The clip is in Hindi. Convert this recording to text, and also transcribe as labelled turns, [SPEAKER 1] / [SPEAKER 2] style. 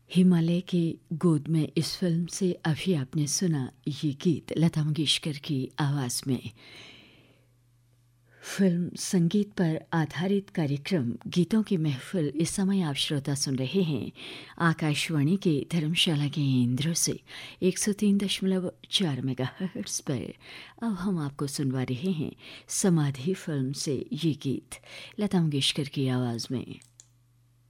[SPEAKER 1] हिमालय की गोद में इस फिल्म से अभी आपने सुना ये गीत लता मंगेशकर की आवाज़ में। फिल्म संगीत पर आधारित कार्यक्रम गीतों की महफिल इस समय आप श्रोता सुन रहे हैं आकाशवाणी के धर्मशाला के केंद्रों से 103.4 मेगाहर्ट्ज़ पर। अब हम आपको सुनवा रहे हैं समाधि फिल्म से ये गीत लता मंगेशकर की आवाज़ में।